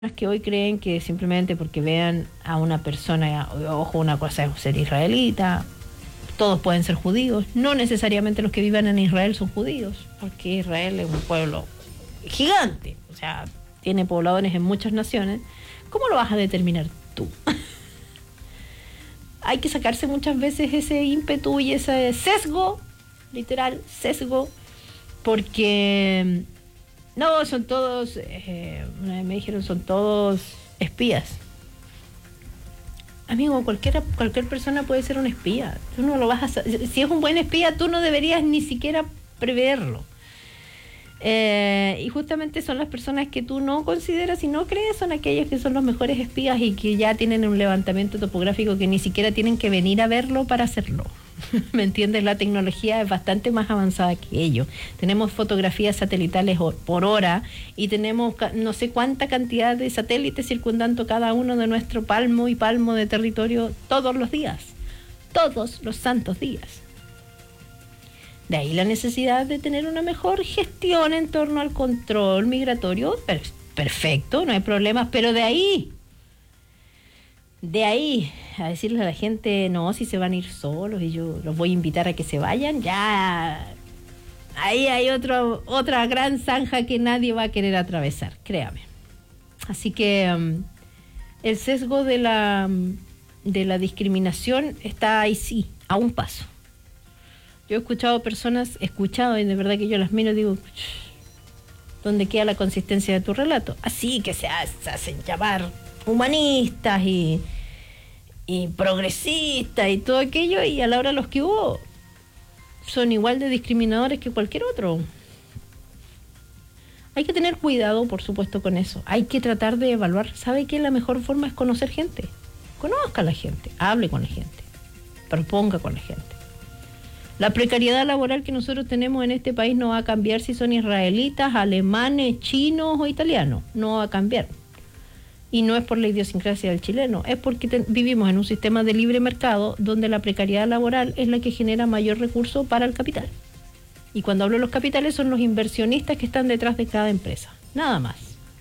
que hoy creen que simplemente porque vean a una persona, ojo, una cosa es ser israelita, todos pueden ser judíos, no necesariamente los que vivan en Israel son judíos, porque Israel es un pueblo gigante, o sea, tiene pobladores en muchas naciones. ¿Cómo lo vas a determinar tú? Hay que sacarse muchas veces ese ímpetu y ese sesgo, literal, sesgo, porque no, son todos, una vez me dijeron, son todos espías. Amigo, cualquier persona puede ser un espía. Tú no lo vas a, si es un buen espía, tú no deberías ni siquiera preverlo. Y justamente son las personas que tú no consideras y no crees, son aquellos que son los mejores espías y que ya tienen un levantamiento topográfico que ni siquiera tienen que venir a verlo para hacerlo. ¿Me entiendes? La tecnología es bastante más avanzada que ello. Tenemos fotografías satelitales por hora y tenemos no sé cuánta cantidad de satélites circundando cada uno de nuestro palmo y palmo de territorio todos los días, todos los santos días. De ahí la necesidad de tener una mejor gestión en torno al control migratorio. Perfecto, no hay problemas, pero de ahí a decirle a la gente, no, si se van a ir solos y yo los voy a invitar a que se vayan, ya ahí hay otra gran zanja que nadie va a querer atravesar, créame. Así que el sesgo de la discriminación está ahí, sí, a un paso. Yo he escuchado personas, y de verdad que yo las miro y digo, ¿dónde queda la consistencia de tu relato? Así que se hacen llamar humanistas y progresistas y todo aquello, y a la hora los que hubo son igual de discriminadores que cualquier otro. Hay que tener cuidado, por supuesto, con eso. Hay que tratar de evaluar. ¿Sabe qué? La mejor forma es conocer gente. Conozca a la gente, hable con la gente, proponga con la gente. La precariedad laboral que nosotros tenemos en este país no va a cambiar si son israelitas, alemanes, chinos o italianos. No va a cambiar. Y no es por la idiosincrasia del chileno, es porque vivimos en un sistema de libre mercado donde la precariedad laboral es la que genera mayor recurso para el capital. Y cuando hablo de los capitales son los inversionistas que están detrás de cada empresa. Nada más.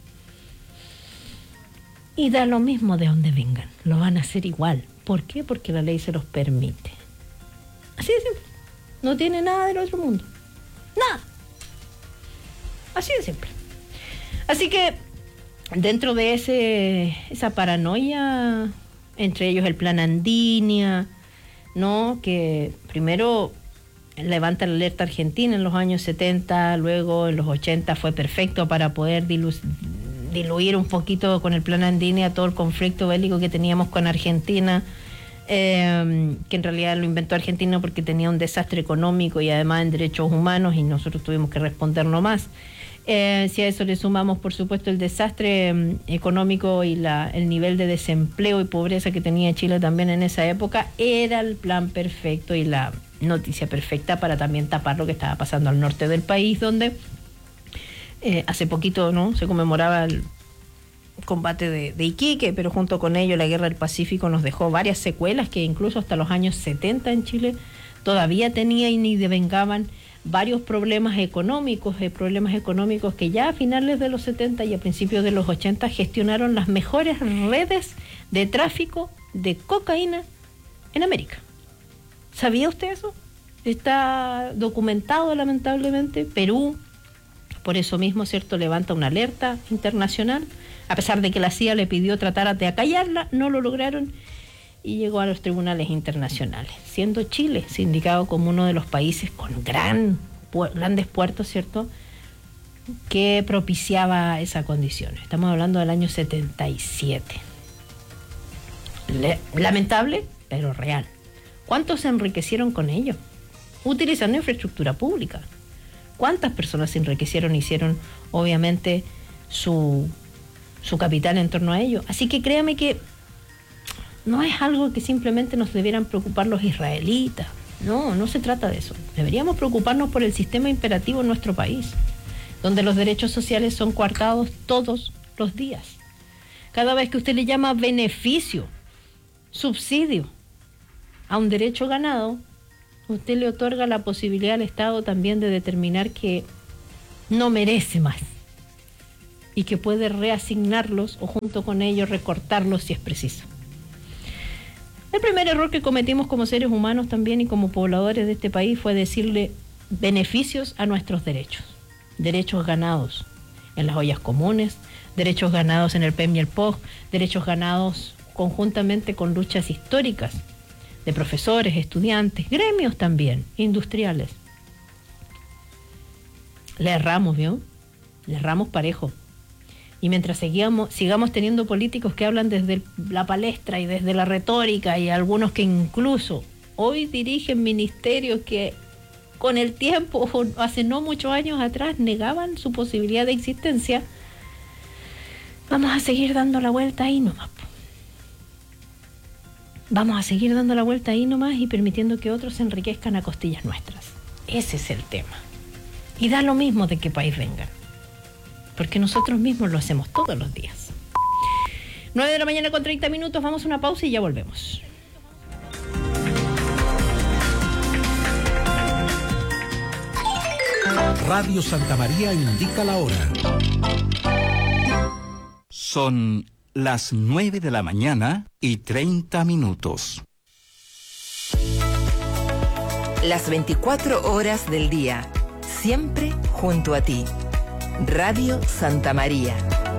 Y da lo mismo de donde vengan. Lo van a hacer igual. ¿Por qué? Porque la ley se los permite. Así de simple. No tiene nada del otro mundo. Nada. Así de simple. Así que dentro de esa paranoia, entre ellos el Plan Andinia, ¿no? Que primero levanta la alerta argentina en los años 70, luego en los 80 fue perfecto para poder diluir un poquito con el Plan Andinia todo el conflicto bélico que teníamos con Argentina. Que en realidad lo inventó Argentina porque tenía un desastre económico y además en derechos humanos y nosotros tuvimos que responder nomás. Si a eso le sumamos, por supuesto, el desastre económico y el nivel de desempleo y pobreza que tenía Chile también en esa época, era el plan perfecto y la noticia perfecta para también tapar lo que estaba pasando al norte del país, donde hace poquito, ¿no?, se conmemoraba el combate de Iquique, pero junto con ello la guerra del Pacífico nos dejó varias secuelas que incluso hasta los años 70 en Chile todavía tenían y devengaban varios problemas económicos que ya a finales de los 70 y a principios de los 80 gestionaron las mejores redes de tráfico de cocaína en América. ¿Sabía usted eso? Está documentado, lamentablemente. Perú, por eso mismo, ¿cierto?, levanta una alerta internacional. A pesar de que la CIA le pidió tratar de acallarla, no lo lograron y llegó a los tribunales internacionales, siendo Chile sindicado como uno de los países con grandes puertos, ¿cierto?, que propiciaba esa condición. Estamos hablando del año 77. Lamentable, pero real. ¿Cuántos se enriquecieron con ello? Utilizando infraestructura pública. ¿Cuántas personas se enriquecieron y hicieron, obviamente, su capital en torno a ello? Así que créame que no es algo que simplemente nos debieran preocupar los israelitas. No se trata de eso. Deberíamos preocuparnos por el sistema imperativo en nuestro país, donde los derechos sociales son coartados todos los días. Cada vez que usted le llama beneficio, subsidio a un derecho ganado, usted le otorga la posibilidad al Estado también de determinar que no merece más. y que puede reasignarlos o junto con ellos recortarlos si es preciso. El primer error que cometimos como seres humanos también y como pobladores de este país fue decirle beneficios a nuestros derechos. Derechos ganados en las ollas comunes, derechos ganados en el PEM y el POG, derechos ganados conjuntamente con luchas históricas de profesores, estudiantes, gremios también, industriales. Le erramos, ¿vio? Le erramos parejo. Y mientras sigamos teniendo políticos que hablan desde la palestra y desde la retórica y algunos que incluso hoy dirigen ministerios que con el tiempo, hace no muchos años atrás, negaban su posibilidad de existencia, vamos a seguir dando la vuelta ahí nomás. Vamos a seguir dando la vuelta ahí nomás y permitiendo que otros se enriquezcan a costillas nuestras. Ese es el tema. Y da lo mismo de qué país vengan, porque nosotros mismos lo hacemos todos los días. 9 de la mañana con 30 minutos, vamos a una pausa y ya volvemos. Radio Santa María indica la hora. Son las 9 de la mañana y 30 minutos. Las 24 horas del día, siempre junto a ti. Radio Santa María.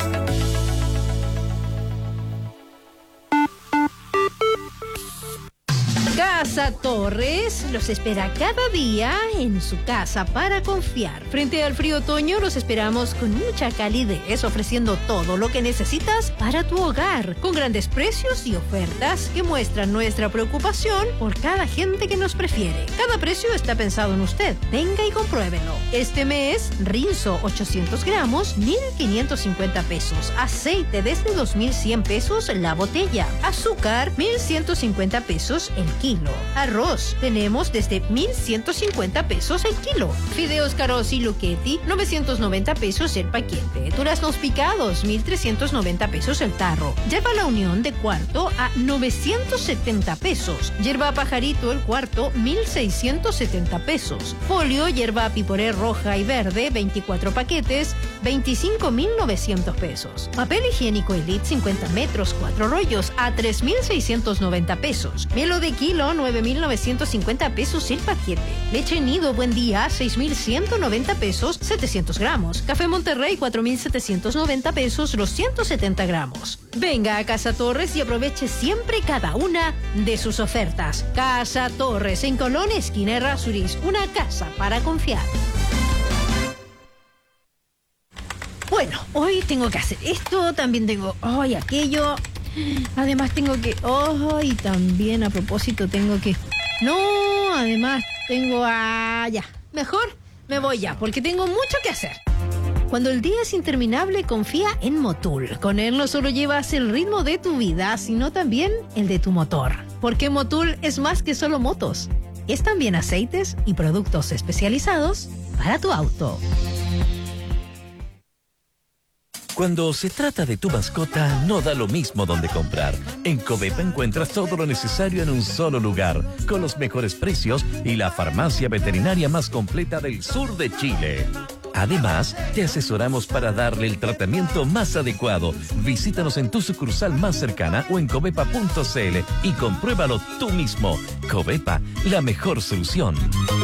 Casa Torres los espera cada día en su casa para confiar. Frente al frío otoño los esperamos con mucha calidez, ofreciendo todo lo que necesitas para tu hogar, con grandes precios y ofertas que muestran nuestra preocupación por cada gente que nos prefiere. Cada precio está pensado en usted. Venga y compruébelo. Este mes, Rinzo 800 gramos, 1.550 pesos. Aceite desde 2.100 pesos la botella. Azúcar, 1.150 pesos el kilo. Arroz tenemos desde 1.150 pesos el kilo. Fideos Carosi Luchetti, 990 pesos el paquete. Duraznos picados, 1.390 pesos el tarro. Yerba La Unión de cuarto a 970 pesos. Yerba Pajarito el cuarto, 1.670 pesos. Folio Yerba Piporé roja y verde, 24 paquetes, 25.900 pesos. Papel higiénico Elite 50 metros, 4 rollos a 3.690 pesos. Mielo de kilo, 9.950 pesos el paquete. Leche Nido Buen Día, 6.190 pesos, 700 gramos. Café Monterrey, 4.790 pesos, los 170 gramos. Venga a Casa Torres y aproveche siempre cada una de sus ofertas. Casa Torres, en Colón, esquina Errázuriz, una casa para confiar. Bueno, hoy tengo que hacer esto, también tengo hoy aquello. Además tengo que... y también a propósito tengo que... No, además tengo... ya. Mejor me voy ya, porque tengo mucho que hacer. Cuando el día es interminable, confía en Motul. Con él no solo llevas el ritmo de tu vida, sino también el de tu motor. Porque Motul es más que solo motos. Es también aceites y productos especializados para tu auto. Cuando se trata de tu mascota, no da lo mismo dónde comprar. En Covepa encuentras todo lo necesario en un solo lugar, con los mejores precios y la farmacia veterinaria más completa del sur de Chile. Además, te asesoramos para darle el tratamiento más adecuado. Visítanos en tu sucursal más cercana o en covepa.cl y compruébalo tú mismo. Covepa, la mejor solución.